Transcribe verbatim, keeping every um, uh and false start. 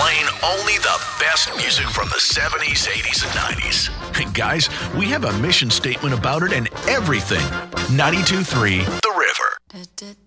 Playing only the best music from the seventies, eighties, and nineties. And guys, we have a mission statement about it and everything. ninety-two point three The River.